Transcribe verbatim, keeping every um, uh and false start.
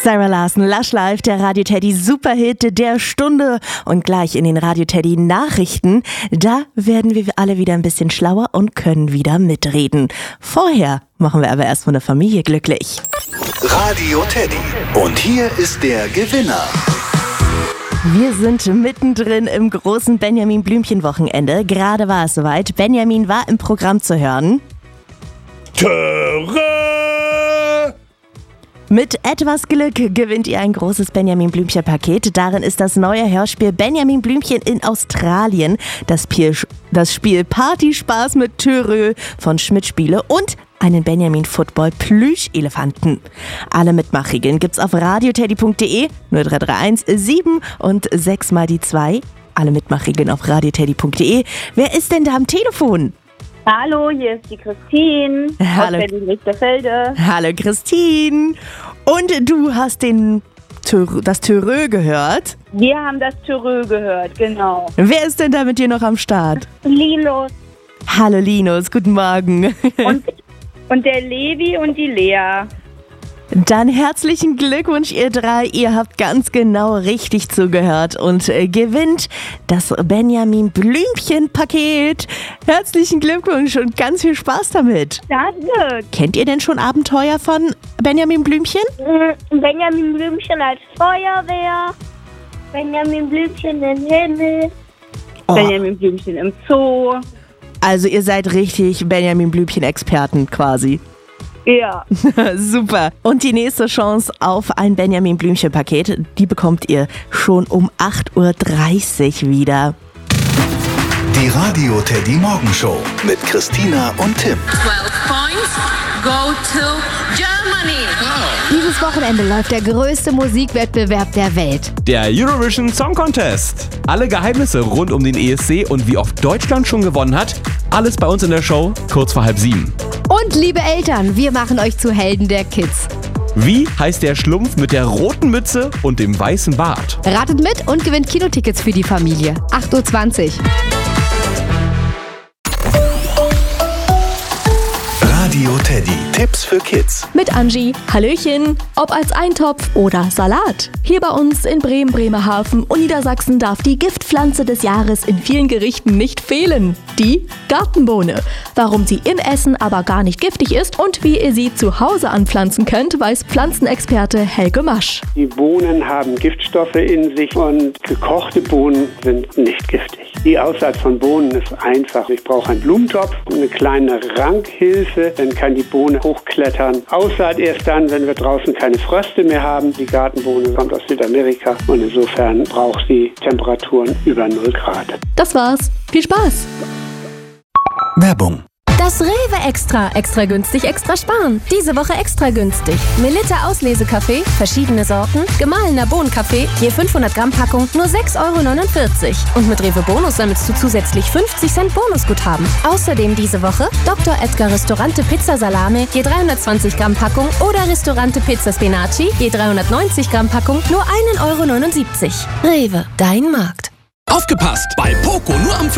Sarah Larson, Lush Life, der Radio Teddy Superhit der Stunde. Und gleich in den Radio Teddy Nachrichten, da werden wir alle wieder ein bisschen schlauer und können wieder mitreden. Vorher machen wir aber erst von der Familie glücklich. Radio Teddy. Und hier ist der Gewinner. Wir sind mittendrin im großen Benjamin Blümchen-Wochenende. Gerade war es soweit. Benjamin war im Programm zu hören. Töre! Mit etwas Glück gewinnt ihr ein großes Benjamin Blümchen-Paket. Darin ist das neue Hörspiel Benjamin Blümchen in Australien, das Spiel, das Spiel Partyspaß mit Törö von Schmidt Spiele und einen Benjamin Football Plüschelefanten. Alle Mitmachregeln gibt's auf radioteddy punkt de, null drei drei eins sieben und sechs mal die zwei. Alle Mitmachregeln auf radioteddy punkt de. Wer ist denn da am Telefon? Hallo, hier ist die Christine Hallo. aus Berlin-Lichterfelde. Hallo Christine. Und du hast den Törö, das Törö gehört? Wir haben das Törö gehört, genau. Wer ist denn da mit dir noch am Start? Linus Hallo Linus, guten Morgen. und, und der Levi und die Lea. Dann herzlichen Glückwunsch ihr drei, ihr habt ganz genau richtig zugehört und äh, gewinnt das Benjamin Blümchen Paket. Herzlichen Glückwunsch und ganz viel Spaß damit. Danke. Kennt ihr denn schon Abenteuer von Benjamin Blümchen? Benjamin Blümchen als Feuerwehr, Benjamin Blümchen im Himmel. Oh. Benjamin Blümchen im Zoo. Also ihr seid richtig Benjamin Blümchen Experten quasi. Ja. Super. Und die nächste Chance auf ein Benjamin Blümchen Paket, die bekommt ihr schon um acht Uhr dreißig wieder. Die Radio Teddy Morgenshow mit Christina und Tim. twelve points go to Germany. Dieses Wochenende läuft der größte Musikwettbewerb der Welt. Der Eurovision Song Contest. Alle Geheimnisse rund um den E S C und wie oft Deutschland schon gewonnen hat, alles bei uns in der Show, kurz vor halb sieben. Und liebe Eltern, wir machen euch zu Helden der Kids. Wie heißt der Schlumpf mit der roten Mütze und dem weißen Bart? Ratet mit und gewinnt Kinotickets für die Familie. acht Uhr zwanzig. Radio Teddy. Tipps für Kids. Mit Angie. Hallöchen. Ob als Eintopf oder Salat. Hier bei uns in Bremen, Bremerhaven und Niedersachsen darf die Giftpflanze des Jahres in vielen Gerichten nicht fehlen. Die Gartenbohne. Warum sie im Essen aber gar nicht giftig ist und wie ihr sie zu Hause anpflanzen könnt, weiß Pflanzenexperte Helge Masch. Die Bohnen haben Giftstoffe in sich und gekochte Bohnen sind nicht giftig. Die Aussaat von Bohnen ist einfach. Ich brauche einen Blumentopf, eine kleine Rankhilfe, dann kann die Bohne hochklettern. Aussaat erst dann, wenn wir draußen keine Fröste mehr haben. Die Gartenbohne kommt aus Südamerika und insofern braucht sie Temperaturen über null Grad. Das war's. Viel Spaß! Werbung. Das Rewe Extra. Extra günstig, extra sparen. Diese Woche extra günstig. Melitta Auslesekaffee, verschiedene Sorten, gemahlener Bohnenkaffee, je fünfhundert Gramm Packung, nur sechs Euro neunundvierzig. Und mit Rewe Bonus sammelst du zusätzlich fünfzig Cent Bonusguthaben. Außerdem diese Woche Doktor Edgar Restaurante Pizza Salame, je dreihundertzwanzig Gramm Packung oder Restaurante Pizza Spinaci, je dreihundertneunzig Gramm Packung, nur einen Euro neunundsiebzig. Rewe, dein Markt. Aufgepasst! Bei Poco nur am